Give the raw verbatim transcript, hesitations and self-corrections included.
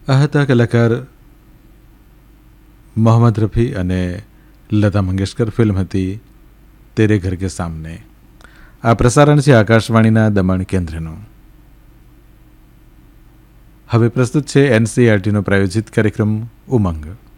આ હતા કલાકાર મોહમ્મદ રફી અને લતા મંગેશકર. ફિલ્મ હતી તેરે ઘર કે સામને. આ પ્રસારણ છે આકાશવાણીના દમણ કેન્દ્રનું. હવે પ્રસ્તુત છે એનસીઈઆરટીનો પ્રાયોજિત કાર્યક્રમ ઉમંગ.